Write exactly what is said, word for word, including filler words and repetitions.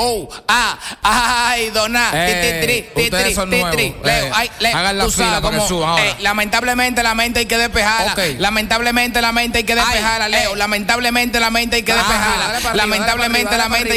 oh, ah, ay, dona, Eh, titri, ustedes titri, son titri, nuevos. Leo, Eh, ay, Leo, hagan la tú fila sabes para que cómo, suban ahora. eh, lamentablemente la mente hay que despejarla, Ok. lamentablemente la mente hay que despejarla, Ay, Leo, eh. lamentablemente la mente hay que Ajá, despejarla, dale para arriba, lamentablemente dale para la arriba, mente